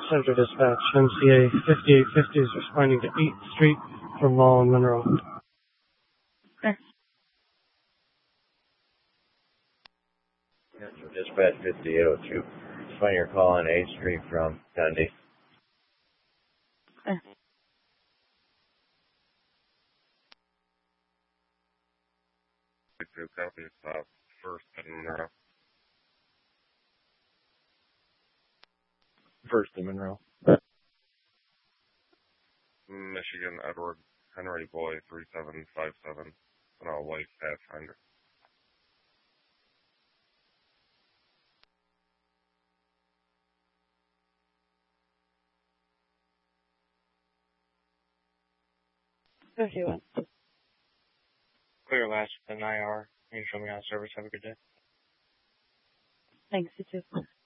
Center Dispatch. MCA 5850 is responding to 8th Street from Mall and Monroe. Central Dispatch 5802. Responding your call on 8th Street from Dundee. Copy First and Monroe. First in Monroe. Michigan Edward Henry Boy 3757. And a white Pathfinder. Clear last with an IR. You can show me out of service. Have a good day. Thanks, you too.